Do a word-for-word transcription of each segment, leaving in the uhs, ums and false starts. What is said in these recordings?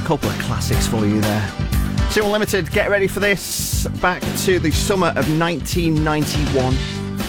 couple of classics for you there. Two Unlimited, get ready for this. Back to the summer of nineteen ninety-one.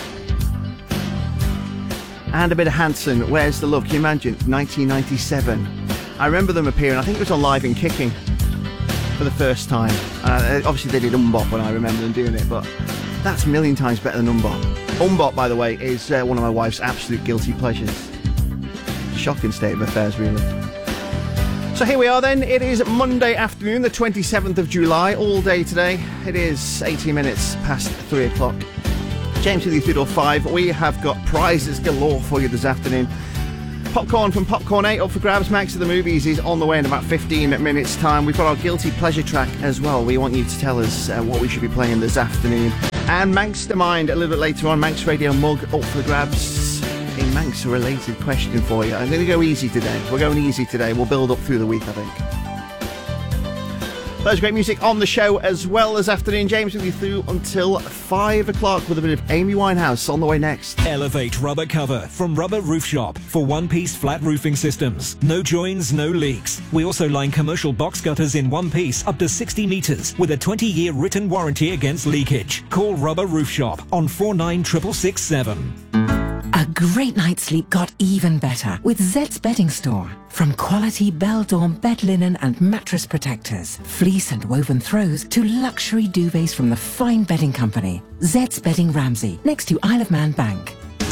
And a bit of Hanson, Where's the Love? Can you imagine? nineteen ninety-seven. I remember them appearing, I think it was on Live and Kicking for the first time. Uh, obviously they did Umbop when I remember them doing it, but that's a million times better than Umbop. Umbop, by the way, is uh, one of my wife's absolute guilty pleasures. Shocking state of affairs, really. So here we are then. It is Monday afternoon, the twenty-seventh of July, all day today. It is eighteen minutes past three o'clock. James with you through till five. We have got prizes galore for you this afternoon. Popcorn from Popcorn eight up for grabs. Max of the Movies is on the way in about fifteen minutes time. We've got our guilty pleasure track as well. We want you to tell us uh, what we should be playing this afternoon. And Manx the Mind a little bit later on. Manx Radio mug up for grabs. A Manx related question for you. I'm going to go easy today. We're going easy today. We'll build up through the week, I think. There's great music on the show as well this afternoon. James with you through until five o'clock with a bit of Amy Winehouse on the way next. Elevate Rubber Cover from Rubber Roof Shop for one-piece flat roofing systems. No joins, no leaks. We also line commercial box gutters in one piece up to sixty metres with a twenty-year written warranty against leakage. Call Rubber Roof Shop on four nine six six six seven. A great night's sleep got even better with Zed's Bedding Store. From quality Bell-Dorm bed linen and mattress protectors, fleece and woven throws to luxury duvets from the fine bedding company. Zed's Bedding Ramsey, next to Isle of Man Bank.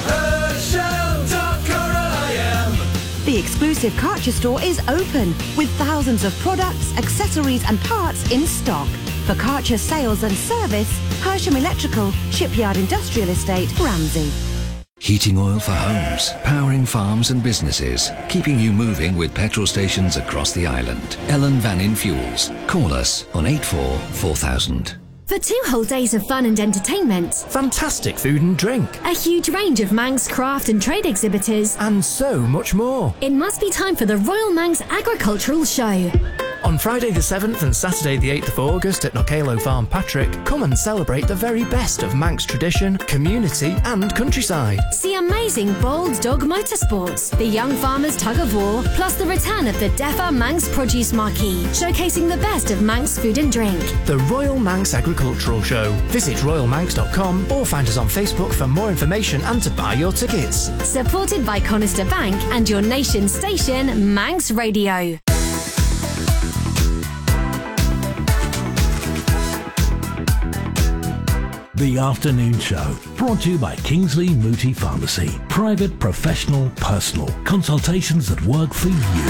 The exclusive Karcher store is open with thousands of products, accessories and parts in stock. For Karcher sales and service, Hersham Electrical, Shipyard Industrial Estate, Ramsey. Heating oil for homes, powering farms and businesses, keeping you moving with petrol stations across the island. Ellen Vannin Fuels. Call us on eight four four thousand. For two whole days of fun and entertainment, fantastic food and drink, a huge range of Manx craft and trade exhibitors, and so much more, it must be time for the Royal Manx Agricultural Show. On Friday the seventh and Saturday the eighth of August at Knockalo Farm Patrick, come and celebrate the very best of Manx tradition, community and countryside. See amazing Bold Dog Motorsports, the Young Farmers Tug of War, plus the return of the DEFA Manx Produce Marquee, showcasing the best of Manx food and drink. The Royal Manx Agricultural Show. Visit royal manx dot com or find us on Facebook for more information and to buy your tickets. Supported by Conister Bank and your nation station, Manx Radio. The Afternoon Show, brought to you by Kingsley Mooti Pharmacy. Private, professional, personal. Consultations that work for you.